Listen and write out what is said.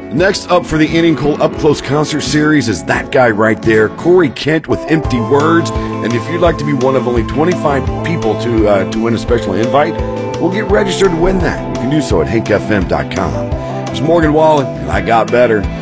Next up for the Inning Cole Up Close Concert Series is that guy right there, Corey Kent with Empty Words. And if you'd like to be one of only 25 people to win a special invite, we'll get registered to win that. You can do so at hankfm.com. It's Morgan Wallen, and I got better.